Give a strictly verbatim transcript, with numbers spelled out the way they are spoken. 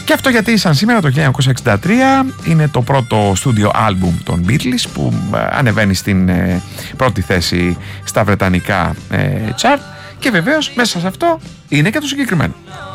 Και αυτό γιατί σαν σήμερα το χίλια εννιακόσια εξήντα τρία είναι το πρώτο στούντιο άλμπουμ των Beatles που ανεβαίνει στην ε, πρώτη θέση στα βρετανικά ε, chart, και βεβαίως μέσα σε αυτό είναι και το συγκεκριμένο.